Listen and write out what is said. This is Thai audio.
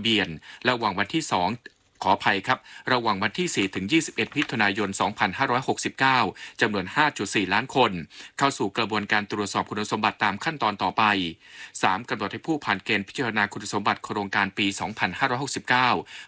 เบียนระหว่างวันที่ขออภัยครับระหว่างวันที่4ถึง21มิถุนายน2569จำนวน 5.4 ล้านคนเข้าสู่กระบวนการตรวจสอบคุณสมบัติตามขั้นตอนต่อไป3กำหนดให้ผู้ผ่านเกณฑ์พิจารณาคุณสมบัติโครงการปี2569